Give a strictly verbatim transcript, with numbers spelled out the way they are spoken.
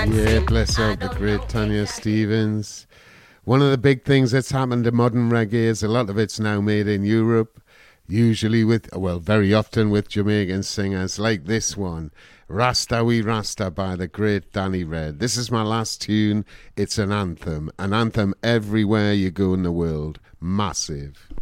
Yeah, bless out the great Tanya Stevens. One of the big things that's happened to modern reggae is a lot of it's now made in Europe, usually with, well, very often with Jamaican singers like this one, Rasta We Rasta by the great Danny Red. This is my last tune. It's an anthem, an anthem everywhere you go in the world. Massive.